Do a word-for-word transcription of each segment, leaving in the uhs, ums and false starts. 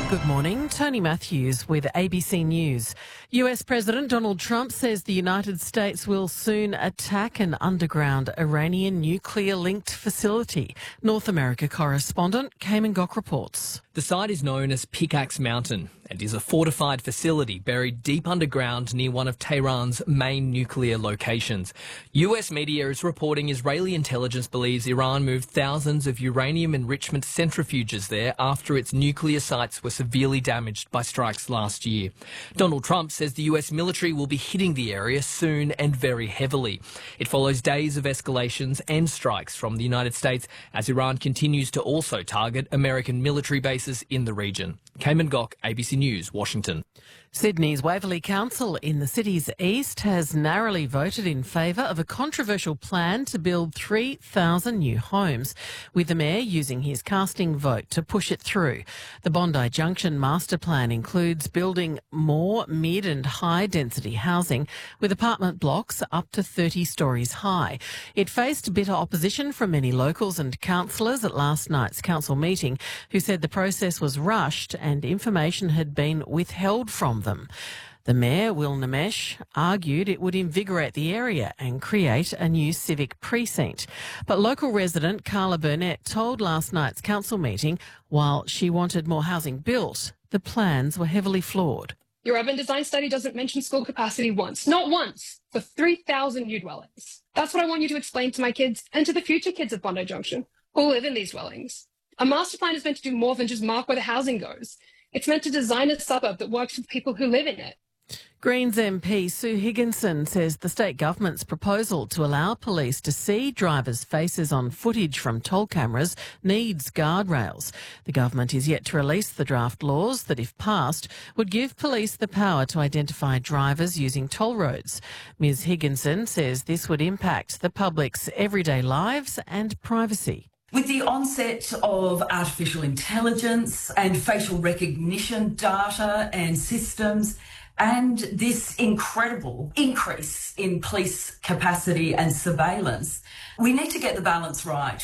Good morning. Tony Matthews with A B C News. U S President Donald Trump says the United States will soon attack an underground Iranian nuclear-linked facility. North America correspondent Cayman Gok reports. The site is known as Pickaxe Mountain and is a fortified facility buried deep underground near one of Tehran's main nuclear locations. U S media is reporting Israeli intelligence believes Iran moved thousands of uranium enrichment centrifuges there after its nuclear sites were severely damaged by strikes last year. Donald Trump says the U S military will be hitting the area soon and very heavily. It follows days of escalations and strikes from the United States as Iran continues to also target American military bases in the region. Cayman Gok, A B C News, Washington. Sydney's Waverley Council in the city's east has narrowly voted in favour of a controversial plan to build three thousand new homes, with the mayor using his casting vote to push it through. The Bondi Junction master plan includes building more mid and high density housing with apartment blocks up to thirty storeys high. It faced bitter opposition from many locals and councillors at last night's council meeting, who said the process was rushed and information had been withheld from them. The Mayor, Will Namesh, argued it would invigorate the area and create a new civic precinct. But local resident Carla Burnett told last night's council meeting while she wanted more housing built, the plans were heavily flawed. Your urban design study doesn't mention school capacity once, not once, for three thousand new dwellings. That's what I want you to explain to my kids and to the future kids of Bondi Junction who live in these dwellings. A master plan is meant to do more than just mark where the housing goes. It's meant to design a suburb that works for people who live in it. Greens M P Sue Higginson says the state government's proposal to allow police to see drivers' faces on footage from toll cameras needs guardrails. The government is yet to release the draft laws that, if passed, would give police the power to identify drivers using toll roads. Ms Higginson says this would impact the public's everyday lives and privacy. With the onset of artificial intelligence and facial recognition data and systems, and this incredible increase in police capacity and surveillance, we need to get the balance right.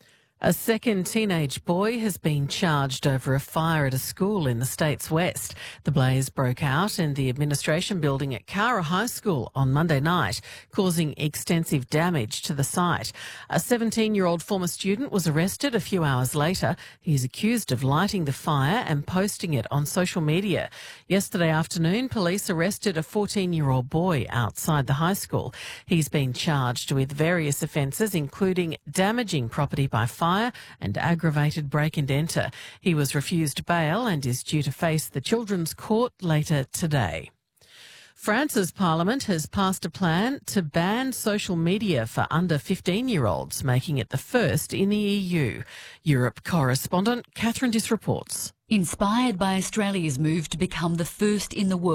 A second teenage boy has been charged over a fire at a school in the state's west. The blaze broke out in the administration building at Cara High School on Monday night, causing extensive damage to the site. A seventeen-year-old former student was arrested a few hours later. He is accused of lighting the fire and posting it on social media. Yesterday afternoon, police arrested a fourteen-year-old boy outside the high school. He's been charged with various offences, including damaging property by fire and aggravated break and enter. He was refused bail and is due to face the Children's Court later today. France's parliament has passed a plan to ban social media for under fifteen-year-olds, making it the first in the E U. Europe correspondent Catherine Diss reports. Inspired by Australia's move to become the first in the world